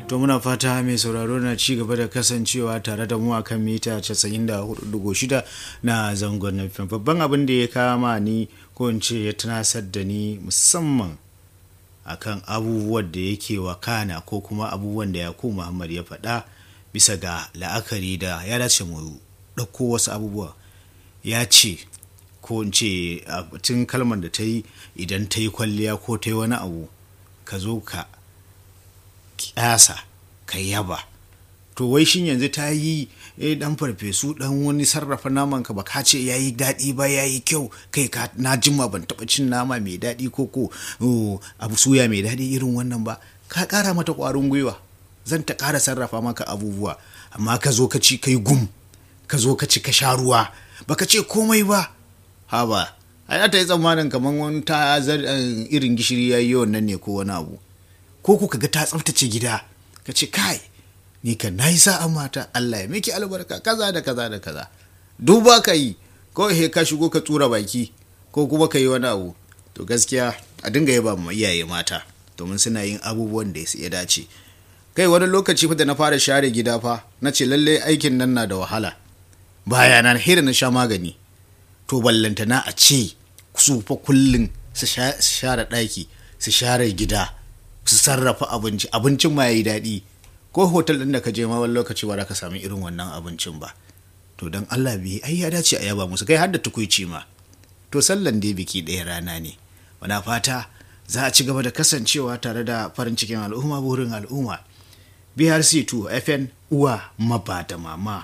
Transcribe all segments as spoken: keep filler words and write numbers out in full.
to muna fata mai sauraro na ci gaba da kasancewa tare da mu akan mita casa'in da hudu digo shida na zangon F M. Babban abin da ya kama ni ko in ce ya tunasar da ni musamman akan abubuwan da yake wakana ko kuma abubuwan da Yakubu Muhammad ya faɗa bisa ga la'akari da ya dace mu ɗauko wasu abubuwa. Ya ce ko in ce a tun kalmar da ta yi, idan ta yi kwalliya ko ta yi wani abu ka zo ka kyasa ka yaba. To wai shin yanzu ta yi eh dan farfesu dan wani sarrafa naman ka ba ka ce yayi daɗi ba, yayi kyau, kai ka na jima ban taɓa cin nama mai daɗi ko ko abu suya mai daɗi irin wannan ba, ka ƙara mata ƙwarin gwiwa, zan ta ƙara sarrafa maka abubuwa. Amma ka zo ka ci kai gum, ka zo ka ci ka sha ruwa, baka ce komai ba. Haba ai ta yi tsammanin kamar wani ta irin gishiri yayi wannan ne ko wani abu, ko ku kaga ta tsaftace gida ka ce kai ni kan nayi sa'a mata, Allah ya miki albarka kaza da kaza da kaza. Duba ka yi ko he ka shigo ka tura baki ko kuma ka yi wani abu. To gaskiya a dinga yaba ma iyaye mata domin suna yin abubuwan da ya dace. Kai wani lokaci fa da na fara share gida fa na ce lalle aikin nan na da wahala, baya na hira na sha magani. To ballantana a ce su fa kullun su share ɗaki, su share gida, su sarrafa abinci, abincin ma yayi daɗi. Ko hotel ɗin da ka je ma wani lokaci ba za ka samu irin wannan abincin ba. To don Allah biyi ai ya dace a yaba musu, kai har da tukuici ma. To sallan dai biki ɗaya rana ne. Wana fata za a ci gaba da kasancewa tare da farin cikin al'umma, burin al'umma. B R C two F M uwa maba da mama,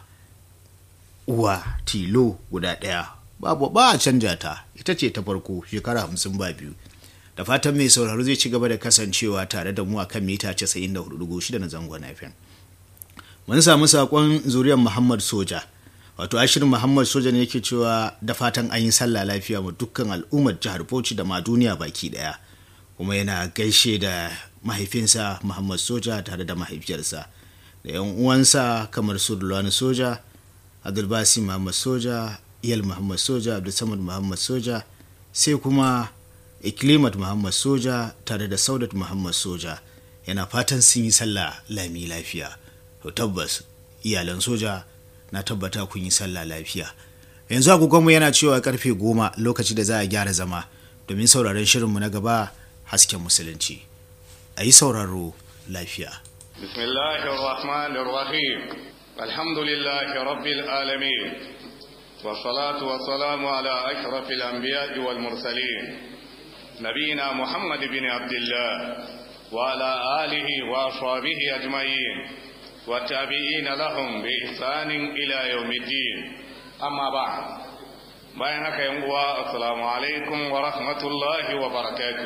uwa tilo guda ɗaya, babu ba a canja ta, ita ce ta farko shekara hamsin ba biyu. Da fatan mai sauraro zai ci gaba da kasancewa tare da mu a kan mita casa'in da hudu digo shida na zangon F M. Mun samu saƙon zuriyar Muhammad Soja, wato Ashirin Muhammad Soja ne yake cewa da fatan an yi sallah lafiya wa dukkan al'ummar jihar Bauchi da ma duniya baki ɗaya. Kuma yana gaishe da mahaifinsa Muhammad Soja tare da mahaifiyarsa da 'yan uwansa kamar su Dulwani Soja, Abdulbasi Muhammad Soja, Iyal Muhammad Soja, Abdulsamad Muhammad Soja, sai kuma Iklimat Muhammad Soja tare da Saudat Muhammad Soja. Yana fatan sun yi sallah lami lafiya. To tabbas iyalan soja na tabbata kun yi sallah lafiya. Yanzu agogonmu yana cewa karfe goma, lokaci da za a gyara zama domin sauraron shirinmu na gaba, hasken musulunci. A yi sauraro lafiya. Bismillahirrahmanirrahim. Alhamdulillahi rabbil alamin. Wassalatu wassalamu ala ashrafil anbiya'i wal mursalin. نبينا محمد بن عبد الله وعلى آله وأصحابه أجمعين والتابعين لهم بإحسان إلى يوم الدين. أما بعد، بينك يوم السلام عليكم ورحمة الله وبركاته.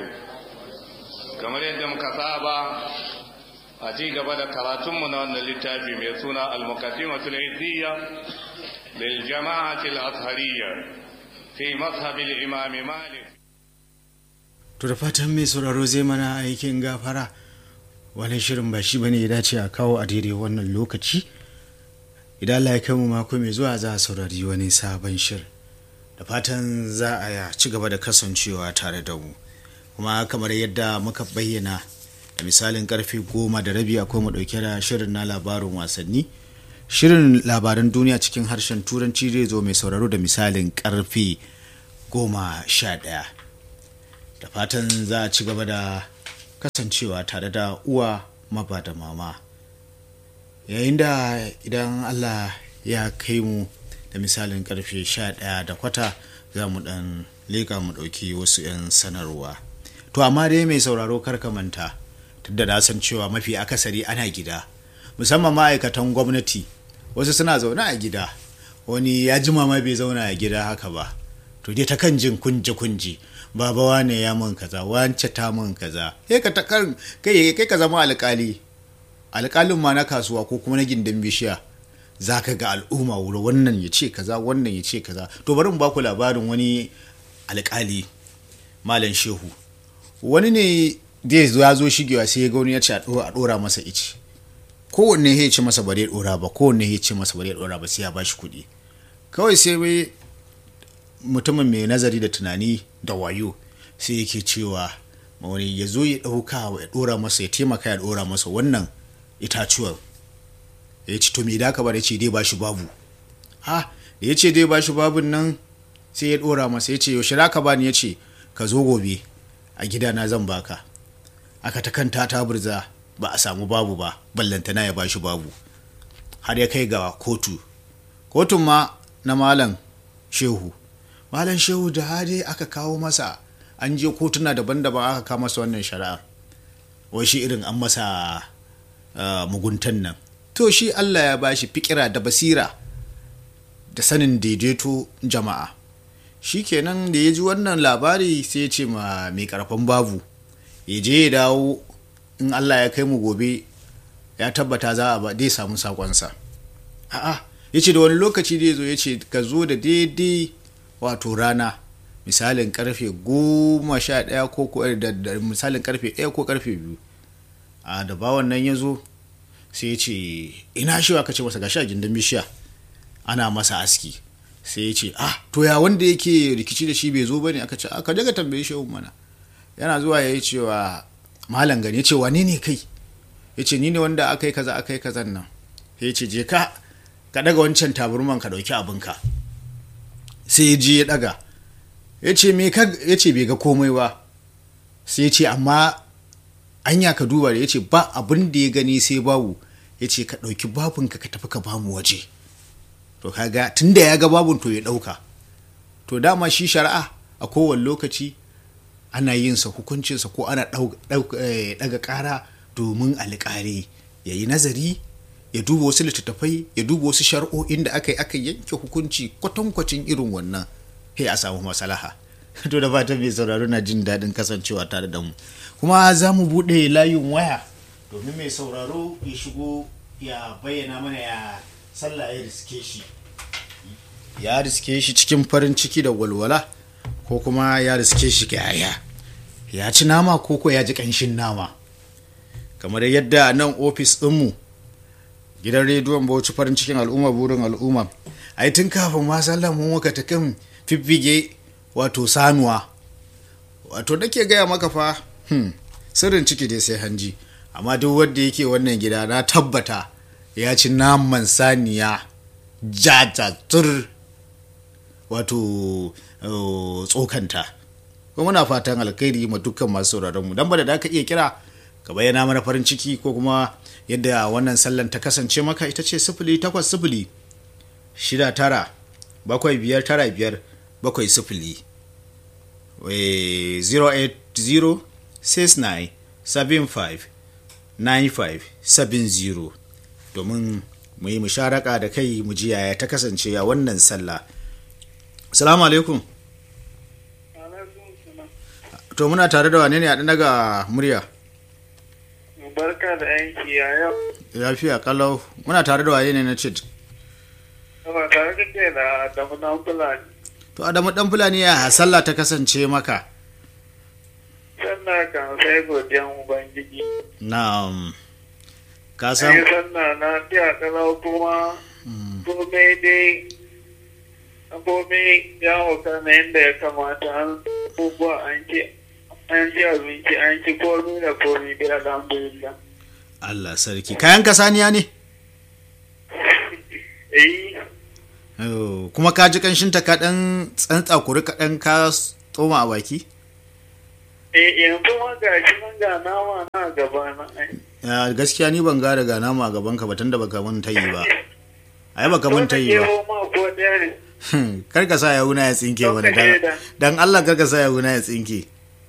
كما يدم كتابة أتيك بدأ كراتم من أن للتابع يسون المقدمة العزية للجماعة الأزهرية في مذهب الإمام مالك. To da fatan mai sauraro zai mana aikin gafara, wani shirin ba shi bane ya dace a kawo a daidai wannan lokaci. Idan Allah ya kai mu mako mai zuwa za a saurari wani sabon shirin. Da fatan za a ci gaba da kasancewa tare da mu. Kuma kamar yadda muka bayyana da misalin karfe goma da rabi akwai mu dauke da shirin na labarin wasanni. Shirin labaran duniya cikin harshen Turanci zai zo mai sauraro da misalin karfe goma sha ɗaya. Da fatan za a ci gaba da kasancewa tare da uwa maba da mama, yayin da idan Allah ya kai mu da misalin karfe sha ɗaya da kwata za mu dan leka mu ɗauki wasu 'yan sanarwa. To amma dai mai sauraro karka manta, tunda na san cewa mafi akasari ana gida, musamman ma'aikatan gwamnati, wasu suna zaune a gida, wani ya jima ma bai zauna a gida haka ba. To dai ta kan jin kunje-kunje, baba wane ya mun kaza, wance ta mun kaza, kai ka takar kai kai ka zama alƙali, alƙalin ma na kasuwa ko kuma na gindin bishiya. Zaka ga al'umma wuri wannan ya ce kaza, wannan ya ce kaza. To bari mu baku labarin wani alƙali, Malam Shehu. Wani ne da ya zo shigewa sai ya ga wani ya ce a ɗora masa ice. Kowanne ya ce masa bare ɗora ba, kowanne ya ce masa bare ɗora ba, sai ya bashi kuɗi. Kawai sai wai mutumin mai nazari da tunani da wayo sai yake cewa wani ya zo ya ɗauka ya ɗora masa, ya taimaka ya ɗora masa wannan itacuwar. Ya ce to me da ka bar, ya ce dai ba shi babu. Ha, da ya ce dai ba shi babun nan sai ya ɗora masa, ya ce yaushe za ka bani, ya ce ka zo gobe a gidana zan baka. Aka ta kanta ta burza ba a samu babu ba, ballantana ya ba shi babu, har ya kai ga kotu. Kotun ma na malam shehu malam shehu da hade aka kawo masa, an je kotuna daban-daban aka kawo masa wannan shari'ar, wai shi irin an masa uh, muguntan nan. To shi Allah ya bashi fikira da basira da sanin daidaito jama'a. Shi kenan da ya ji wannan labari sai ya ce ma mai karfan babu ya je ya dawo, in Allah ya kai mu gobe ya tabbata za a ba dai samu sakonsa. A'a, ya ce da wani lokaci da ya zo, ya ce ka zo da daidai wato rana misalin karfe goma sha ɗaya ko da misalin karfe ɗaya ko karfe biyu. A da bawan nan ya zo sai ya ce ina shi aka ce masa gashi a gindin bishiya ana masa aski. Sai ya ce ah to ya wanda yake rikici da shi bai zo bane? Aka ce aka daga tambaye shi mana. Yana zuwa ya yi cewa malam gani, ya ce wane ne kai? Ya ce ni ne wanda aka yi kaza aka yi kazan nan. Ya ce je ka ka daga wancan taburman ka dauki abinka. Sai ya je ya daga, ya ce me ka, ya ce bai ga komai ba. Sai ya ce amma anya ka duba da, ya ce ba abin da ya gani sai babu. Ya ce ka dauki babunka ka tafi ka bamu waje. To kaga tunda ya ga babun to ya dauka. To dama shi shari'a a kowane lokaci ana yin sa hukuncinsa ko ana daga kara domin alƙali ya yi nazari, ya duba wasu littattafai, ya duba wasu shari'o'in da aka yi aka yanke hukunci kwatankwacin irin wannan, sai a samu maslaha. To da fatan mai sauraro na jin daɗin kasancewa tare da mu, kuma za mu buɗe layin waya domin mai sauraro ya shigo ya bayyana mana ya sallah ya riske shi ya riske shi cikin farin ciki da walwala, ko kuma ya riske shi ga yaya ya ci nama ko ko ya ji ƙanshin nama. Kamar yadda nan ofis ɗinmu gidan rediyon Bauchi farin cikin al'umma burin al'umma, ai tun kafin ma sallah mun muka ta kan fiffige wato sanuwa. Wato nake gaya maka fa hmm, sirrin ciki dai sai hanji, amma duk wanda yake wannan gida na tabbata ya ci naman saniya jajatur wato uh, tsokanta. Kuma muna fatan alkhairi ma dukkan masu sauraron mu, dan ba da ka iya kira ka bayyana mana farin ciki ko kuma yadda wannan sallan ta kasance maka, ita ce sifili takwas sifili shida tara bakwai biyar tara biyar bakwai sifili zero eight zero six nine seven five nine five seven zero domin mu yi musharaka da kai mu ji yaya ta kasance ya wannan sallah. Assalamu alaikum. To muna tare da wane ne a daga murya? Barka da aiki a yau. Lafiya kalau. Muna tare da wane ne na ce? Ba tare da ke da Adamu dan Fulani. To Adamu dan Fulani ya sallah ta kasance maka? Sannan kan sai godiyan Ubangiji. Na'am. Ka san? Ai sannan na tiya kalau kuma komai dai komai ya wuka na yadda ya kamata, an abubuwa an ci an ci abinci an ci komai da komai da alhamdulillah. Allah sarki. Kayan ka saniya ne? Eh. Oh, kuma ka ji kanshin ta kaɗan tsantsa kuri kaɗan ka tsoma a baki? Eh, yanzu ma ga shi nan ga nama na gaba na. Ya gaskiya ni ban ga daga nama a gaban ka ba, tunda baka mun tayi ba. Ai baka mun tayi ba. Kar ka sa yawuna ya tsinke wani dan dan Allah, kar ka sa yawuna ya tsinke.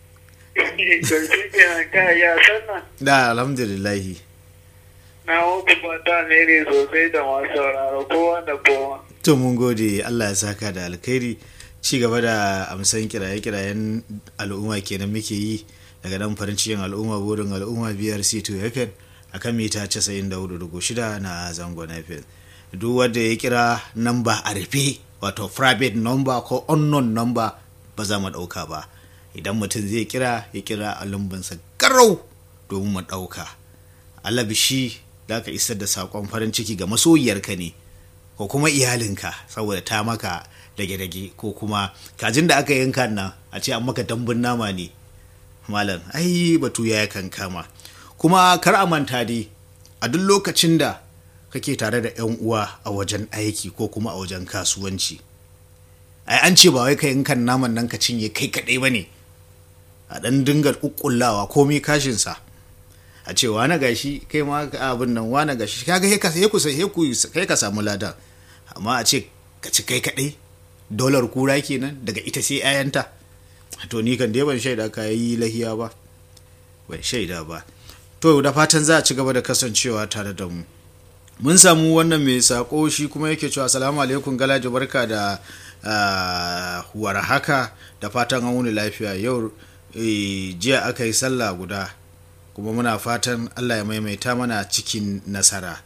Da alhamdulillah. Na muku fata ne sosai da masu sauraro kowa da kowa. To mun gode, Allah ya saka da alkhairi. Ci gaba da amsan kiraye-kirayen al'umma kenan muke yi daga nan farin cikin al'umma burin al'umma biyar C two F M akan mita casa'in da hudu digo shida na zangon F M. Duk wanda ya kira namba a rufe, wato private number ko unknown number, ba za mu ɗauka ba. Idan mutum zai kira ya kira a lumbinsa garau domin mu ɗauka. Allah bishi da ka isar da saƙon farin ciki ga masoyiyarka ne ko kuma iyalinka, saboda ta maka dage-dage, ko kuma kajin da aka yanka nan a ce an maka dambun nama ne malam, ai batu ya kan kama. Kuma kar a manta dai a duk lokacin da kake tare da yan uwa a wajen aiki ko kuma a wajen kasuwanci, ai an ce ba wai kai in kan naman nan ka cinye kai kaɗai ba ne, a ɗan dinga ƙuƙullawa komai kashinsa, a ce wane gashi kai ma abin nan wane gashi kaga kai ka samu ladan. Amma a ce ka ci kai kaɗai dolar kura kenan daga ita sai 'ya'yanta, to ni kan dai ban shaida ka yi lahiya ba, ban shaida ba. To da fatan za a ci gaba da kasancewa tare da mu. Mun samu wannan mai sako shi kuma yake cewa assalamu alaikum Galaji, barka da war haka, da fatan an wuni lafiya. Yau jiya aka yi sallah guda kuma muna fatan Allah ya maimaita mana cikin nasara.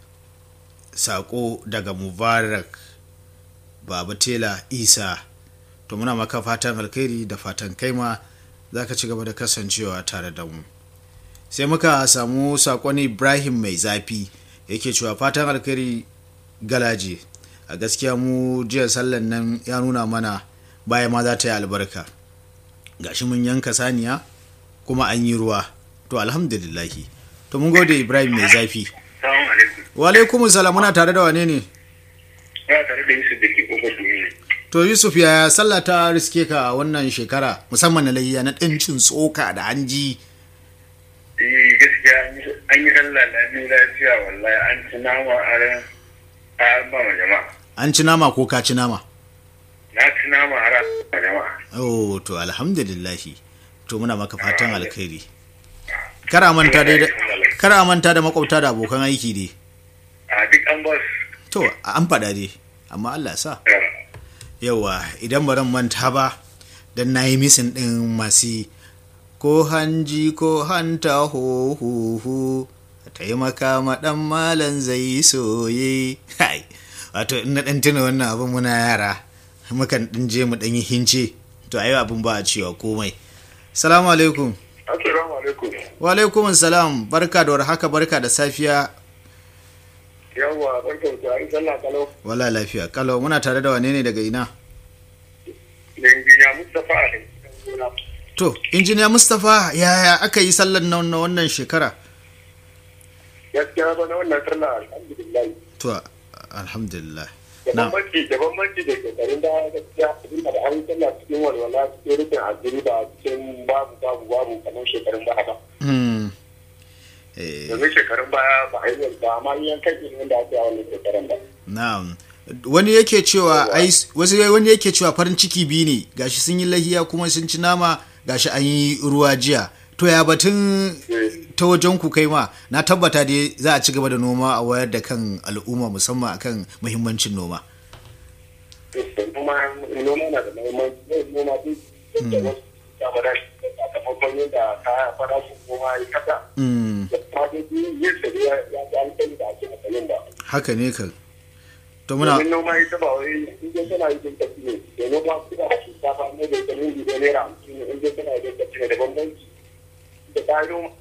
Sako daga Mubarak Baba Tela Isa. To muna maka fatan alkhairi da fatan kaima za ka ci gaba da kasancewa tare da mu. Sai muka samu sakon Ibrahim mai zafi yake cewa fatan alkhairi Galaji, a gaskiya mu jiya sallan nan ya nuna mana baya ma za ta yi albarka, gashi mun yanka saniya kuma an yi ruwa, to alhamdulillahi. To mun gode Ibrahim mai zafi. Wa alaikum salam, muna tare da wane ne? Ya tare da Yusuf da ke kofar duniya. To Yusuf, ya sallah ta riske ka wannan shekara musamman na layya na ɗincin tsoka da hanji? Eh gaskiya an yi sallah na lafiya, wallahi an ci nama a ran a ba ma jama'a. An ci nama ko ka ci nama? Na ci nama a ran ba jama'a. Oh to alhamdulillahi. To muna maka fatan alkhairi. Kar a manta da kar a manta da makwabta da abokan aiki dai. A duk an ba to an faɗa dai, amma Allah sa yawa idan ba ran manta ba dan nayi misin din masu ko hanji ko hanta ho ho ho taimaka ma dan malan zai soye. Hai, wato in na dan tuna wannan abin muna yara mukan din je mu dan yi hince, to ayi abin ba a cewa komai. Assalamu alaikum. Assalamu alaikum. Wa alaikum salam, barka da warhaka, barka da safiya. Yawwa, barka da ai sallah kalau. Wala lafiya kalau. Muna tare da wane ne daga ina? Injiniya Mustafa ne. To, injiniya Mustafa, yaya aka yi sallar nan na wannan shekara? Gaskiya ba na wannan sallah alhamdulillah. To, alhamdulillah. Da bambanci da bambanci da shekarun da gaskiya abin da an yi sallah cikin walwala cikin rufin asiri ba cikin babu babu babu kamar shekarun baya ba. Hmm. Domin shekarun baya ba a yi ba, amma yan kai ne wanda ake yawon shekarun ba. Na'am. Wani yake cewa ai wasu wani yake cewa farin ciki biyu ne, gashi sun yi lahiya kuma sun ci nama, gashi an yi ruwa jiya. To ya batun ta wajen ku kai ma, na tabbata dai za a ci gaba da noma a wayar da kan al'umma musamman akan muhimmancin noma. Noma noma na da muhimmanci, noma duk da wasu saboda sakamakon yadda kaya farashin noma ya kasa. Da fadin yin da ya ya alƙali da ake matsalin ba. Haka ne ka. To muna domin noma ita ba wai in dai tana yin tafi ne, da noma kuma a shinkafa ne da ita ne da naira hamsin ne, in dai tana yin tafi ne da bambanci da ta noma.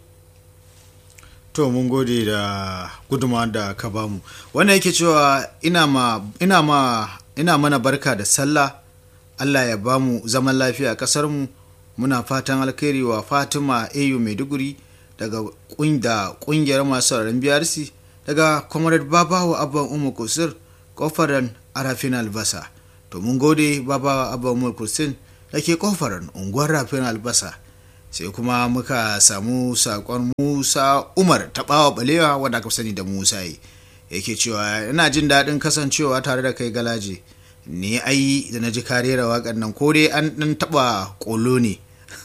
To mun gode da gudunmawa da ka bamu. Wannan yake cewa ina ma ina ma ina mana barka da sallah. Allah ya bamu zaman lafiya a kasar mu. Muna fatan alkhairi wa Fatima Ayu Maiduguri daga kungiyar masu sauraron B R C, daga Comrade Babawo Abban Umar Kusur kofaran Arafin Albasa. To mun gode Babawo Abban Umar Kusur dake kofaran unguwar Rafin Albasa. Sai kuma muka samu sakon Musa Umar Tabawa Balewa wanda aka sani da Musa yi. Yake cewa ina jin daɗin kasancewa tare da kai Galaje. Ni ai da naji karera waƙar nan ko dai an dan taba kolo ne.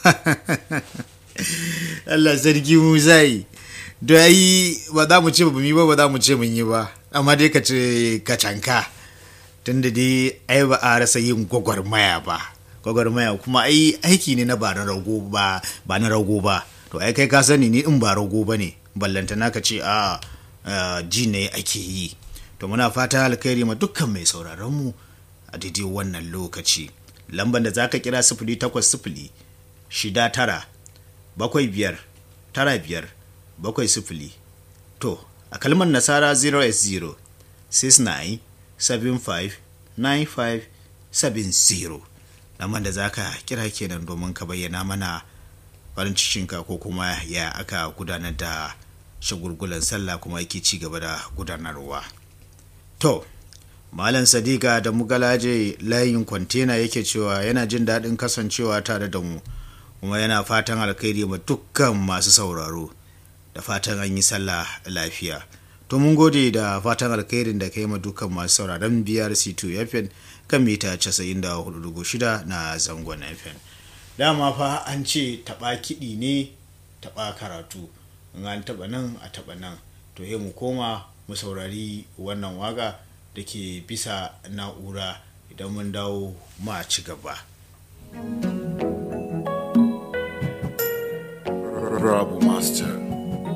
Allah sarki Musa yi. Da yi ba za mu ce ba mu yi ba ba za mu ce mun yi ba. Amma dai ka ce ka canka. Tunda dai ai ba a rasa yin gwagwarmaya ba. Gwagwarmaya kuma ai aiki ne na ba na rago ba ba na rago ba. To ai kai ka sani ni in ba rago ba ne. Ballanta naka ce a ji ne ake yi. To muna fata alkhairi ma dukkan mai sauraron mu a daidai wannan lokaci. Lamban da zaka kira sifili takwas sifili shida tara bakwai biyar tara biyar bakwai sifili. To a kalmar nasara zero eight zero six nine seven five nine five seven zero. Lamban da zaka kira kenan domin ka bayyana mana farin cikinka ko kuma ya aka gudanar da shagulgulan sallah kuma ake ci gaba da gudanarwa. To Malam Sadiqa da Mugalaje layin kwantena yake cewa yana jin daɗin kasancewa tare da mu kuma yana fatan alkhairi ma dukkan masu sauraro da fatan an yi sallah lafiya. To mun gode da fatan alkhairin da kai ma dukkan masu sauraron B R C two F M kan mita casa'in da hudu digo shida na zangon F M. Dama fa an ce taɓa kiɗi ne taɓa karatu, in an taɓa nan a taɓa nan. To he mu koma mu saurari wannan waga da ke bisa na'ura, idan mun dawo ma ci gaba. Rabu Master.